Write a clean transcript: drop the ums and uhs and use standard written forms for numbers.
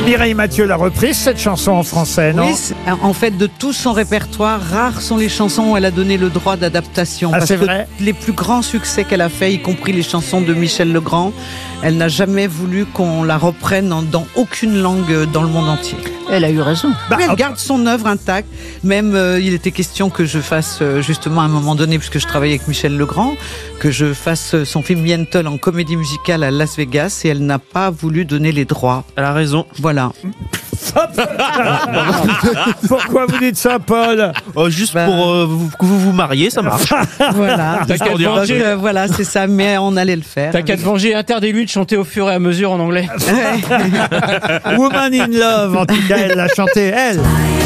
Mireille Mathieu l'a reprise, cette chanson en français, non? Oui, en fait, de tout son répertoire, rares sont les chansons où elle a donné le droit d'adaptation. Ah, parce c'est que vrai? les plus grands succès qu'elle a fait, y compris les chansons de Michel Legrand, elle n'a jamais voulu qu'on la reprenne dans aucune langue dans le monde entier. Elle a eu raison. Oui, elle garde son œuvre intacte. Même, il était question que je fasse, justement, à un moment donné, puisque je travaille avec Michel Legrand, que je fasse son film Yentl en comédie musicale à Las Vegas, et elle n'a pas voulu donner les droits. Elle a raison. Voilà. Pourquoi vous dites ça, Paul? Juste pour que vous vous mariez, ça marche. Voilà. T'as qu'à te Donc, venger. voilà, c'est ça, mais on allait le faire. T'as qu'à te venger, interdis-lui de chanter au fur et à mesure en anglais. Woman in Love, en tout cas, elle l'a chanté, elle.